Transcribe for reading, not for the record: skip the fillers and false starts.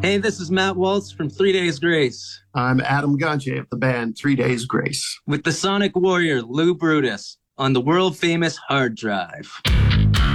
Hey, this is Matt Waltz from 3 Days Grace. I'm Adam Ganche of the band 3 Days Grace. With the Sonic Warrior, Lou Brutus, on the world-famous Hard Drive.